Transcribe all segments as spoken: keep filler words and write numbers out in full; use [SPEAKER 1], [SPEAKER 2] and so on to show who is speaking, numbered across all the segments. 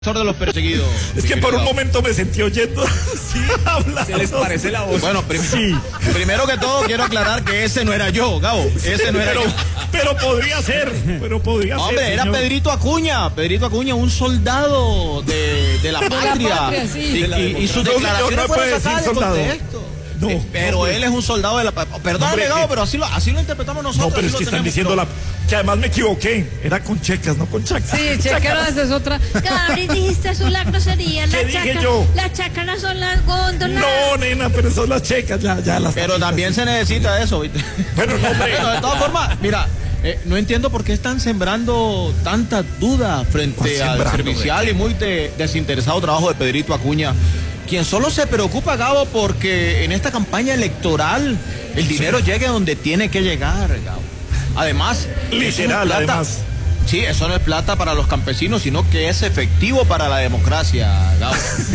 [SPEAKER 1] De los perseguidos.
[SPEAKER 2] Es que por un momento me sentí oyendo sí, hablando.
[SPEAKER 3] ¿Se les parece la voz?
[SPEAKER 1] Bueno, prim sí. primero que todo quiero aclarar que ese no era yo, Gabo. Ese no era
[SPEAKER 2] pero,
[SPEAKER 1] yo.
[SPEAKER 2] Pero podría ser, pero podría
[SPEAKER 1] Hombre,
[SPEAKER 2] ser.
[SPEAKER 1] Hombre, era
[SPEAKER 2] señor.
[SPEAKER 1] Pedrito Acuña. Pedrito Acuña, un soldado de, de la patria.
[SPEAKER 4] De la patria, sí.
[SPEAKER 1] Y,
[SPEAKER 4] de la
[SPEAKER 1] y, y sus
[SPEAKER 2] no,
[SPEAKER 1] declaraciones
[SPEAKER 2] no
[SPEAKER 1] fueron
[SPEAKER 2] puede
[SPEAKER 1] sacadas de
[SPEAKER 2] decir soldado.
[SPEAKER 1] contexto.
[SPEAKER 2] No,
[SPEAKER 1] eh, pero
[SPEAKER 2] no,
[SPEAKER 1] él es un soldado de la patria. Perdóname, Gabo, pero así lo, así lo interpretamos nosotros.
[SPEAKER 2] No, pero es que están diciendo la... que además me equivoqué. Era con checas, no con chacas.
[SPEAKER 4] Sí, chequeras, esa es otra.
[SPEAKER 5] Gabriel, dijiste eso, la grosería.
[SPEAKER 2] ¿Qué
[SPEAKER 5] La
[SPEAKER 2] dije
[SPEAKER 5] chaca,
[SPEAKER 2] yo?
[SPEAKER 5] Las chácaras son las góndolas.
[SPEAKER 2] No, nena, pero son las checas, ya, ya las...
[SPEAKER 1] Pero también se necesita eso, ¿viste?
[SPEAKER 2] Bueno, no, hombre.
[SPEAKER 1] Bueno, de todas formas, mira, eh, no entiendo por qué están sembrando tanta duda frente al servicial y muy de, desinteresado trabajo de Pedrito Acuña, quien solo se preocupa, Gabo, porque en esta campaña electoral el dinero sí. llegue donde tiene que llegar, Gabo. Además,
[SPEAKER 2] literal,
[SPEAKER 1] plata,
[SPEAKER 2] además.
[SPEAKER 1] Sí, eso no es plata para los campesinos, sino que es efectivo para la democracia, Gabo.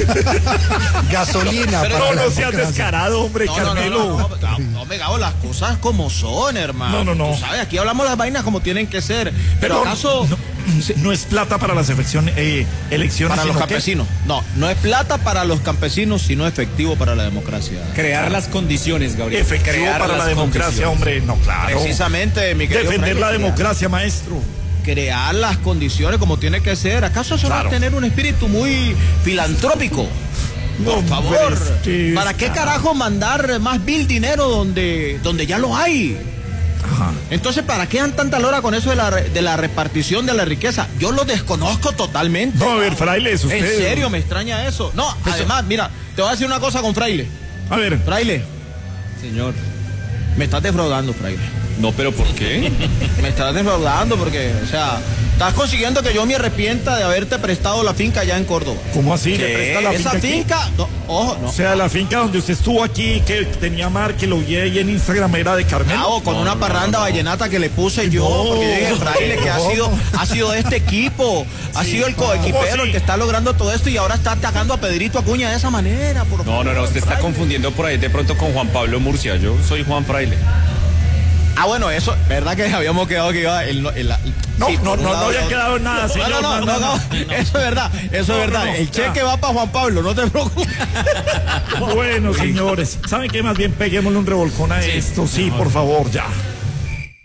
[SPEAKER 2] Gasolina. Pero para no, no seas descarado, hombre,
[SPEAKER 1] no,
[SPEAKER 2] Carmelo.
[SPEAKER 1] No, no, no, no, no, Gabo, las cosas como son, hermano.
[SPEAKER 2] No, no, no.
[SPEAKER 1] Tú sabes, aquí hablamos las vainas como tienen que ser. Pero, pero ¿acaso
[SPEAKER 2] no, no es plata para las elecciones, eh, elecciones
[SPEAKER 1] para los campesinos? ¿Qué? No, no es plata para los campesinos, sino efectivo para la democracia.
[SPEAKER 3] Crear claro. las condiciones, Gabriel.
[SPEAKER 2] Efectivo
[SPEAKER 3] Crear
[SPEAKER 2] para la democracia, hombre. No, claro.
[SPEAKER 1] Precisamente, mi querido
[SPEAKER 2] defender
[SPEAKER 1] Frank,
[SPEAKER 2] la democracia, maestro.
[SPEAKER 1] Crear las condiciones como tiene que ser. ¿Acaso eso claro. va a tener un espíritu muy filantrópico? Por no, favor, es ¿para qué carajo mandar más vil dinero donde, donde ya lo hay? Ajá. Entonces, ¿para qué dan tanta lora con eso de la, de la repartición de la riqueza? Yo lo desconozco totalmente.
[SPEAKER 2] No, a ver, Fraile, es usted.
[SPEAKER 1] En serio, me extraña eso. No, eso... además, mira, te voy a decir una cosa con Fraile.
[SPEAKER 2] A ver.
[SPEAKER 1] Fraile.
[SPEAKER 3] Señor.
[SPEAKER 1] Me estás defraudando, Fraile.
[SPEAKER 3] No, pero ¿por qué?
[SPEAKER 1] Me estás defraudando porque, o sea, estás consiguiendo que yo me arrepienta de haberte prestado la finca allá en Córdoba.
[SPEAKER 2] ¿Cómo así? ¿Le presta la
[SPEAKER 1] Esa
[SPEAKER 2] finca?
[SPEAKER 1] finca, no, ojo, no.
[SPEAKER 2] O sea, la finca donde usted estuvo aquí, que tenía mar, que lo vi ahí en Instagram, era de Carmelo.
[SPEAKER 1] Claro, con
[SPEAKER 2] no,
[SPEAKER 1] una
[SPEAKER 2] no,
[SPEAKER 1] parranda
[SPEAKER 2] no, no.
[SPEAKER 1] vallenata que le puse yo, no, porque yo dije, Fraile, que no. ha sido, ha sido de este equipo, ha sí, sido el coequipero el que está logrando todo esto y ahora está atacando a Pedrito Acuña de esa manera. Por
[SPEAKER 3] no, no, no, usted está confundiendo por ahí de pronto con Juan Pablo Murcia. Yo soy Juan Fraile.
[SPEAKER 1] Ah, bueno, eso, ¿verdad que habíamos quedado que iba el, el, el
[SPEAKER 2] no,
[SPEAKER 1] sí,
[SPEAKER 2] no, no,
[SPEAKER 1] lado,
[SPEAKER 2] no había quedado nada, señor.
[SPEAKER 1] No, no, no, no, no, no, eso es verdad, eso es verdad. El cheque va para Juan Pablo, no te preocupes.
[SPEAKER 2] Bueno, señores, ¿saben qué? Más bien peguémosle un revolcón a sí, esto, sí, por favor, ya.